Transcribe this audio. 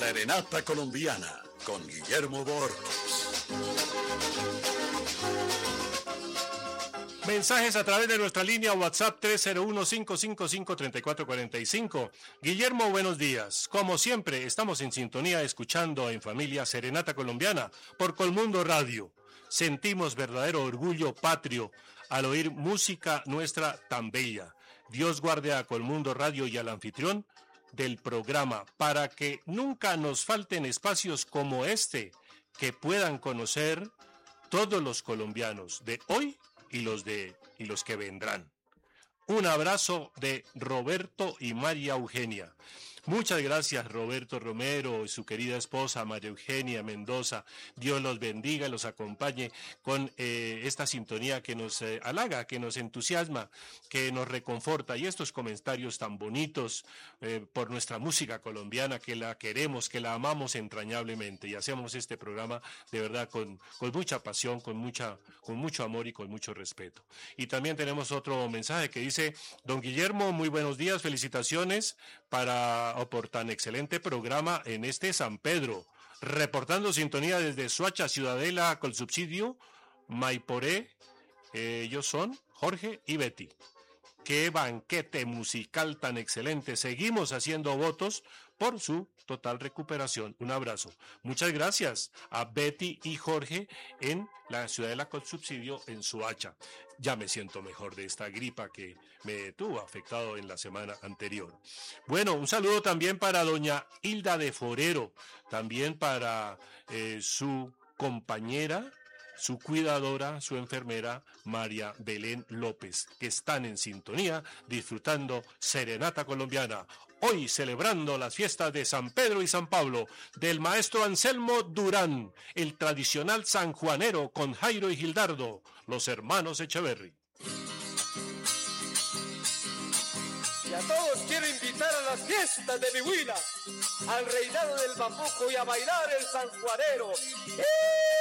Serenata Colombiana con Guillermo Borges. Mensajes a través de nuestra línea WhatsApp 301-555-3445. Guillermo, buenos días. Como siempre, estamos en sintonía escuchando en familia Serenata Colombiana por Colmundo Radio. Sentimos verdadero orgullo patrio al oír música nuestra tan bella. Dios guarde a Colmundo Radio y al anfitrión del programa para que nunca nos falten espacios como este que puedan conocer todos los colombianos de hoy y los que vendrán. Un abrazo de Roberto y María Eugenia. Muchas gracias, Roberto Romero y su querida esposa María Eugenia Mendoza. Dios los bendiga y los acompañe con esta sintonía que nos halaga, que nos entusiasma, que nos reconforta, y estos comentarios tan bonitos por nuestra música colombiana, que la queremos, que la amamos entrañablemente, y hacemos este programa de verdad con mucha pasión, con mucho amor y con mucho respeto. Y también tenemos otro mensaje que dice: don Guillermo, muy buenos días, felicitaciones por tan excelente programa en este San Pedro, reportando sintonía desde Soacha, Ciudadela, con subsidio, Maiporé. Ellos son Jorge y Betty. Qué banquete musical tan excelente. Seguimos haciendo votos por su total recuperación. Un abrazo. Muchas gracias a Betty y Jorge en la Ciudadela con subsidio en Soacha. Ya me siento mejor de esta gripa que me tuvo afectado en la semana anterior. Bueno, un saludo también para doña Hilda de Forero, también para su compañera, su cuidadora, su enfermera, María Belén López, que están en sintonía, disfrutando Serenata Colombiana. Hoy celebrando las fiestas de San Pedro y San Pablo, del maestro Anselmo Durán, el tradicional sanjuanero con Jairo y Gildardo, los hermanos Echeverry. Y a todos quiero invitar a las fiestas de mi huila, al reinado del bambuco y a bailar el sanjuanero.